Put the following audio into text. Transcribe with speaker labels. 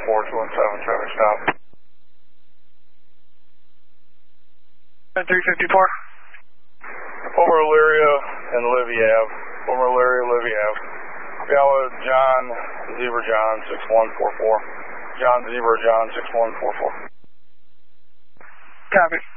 Speaker 1: 217, traffic stop.
Speaker 2: 354.
Speaker 1: Former Elyria and Livy Ave. Former Elyria, Livy Ave. Gala John, Zebra John, 6144. John Zebra John, 6144.
Speaker 2: Copy.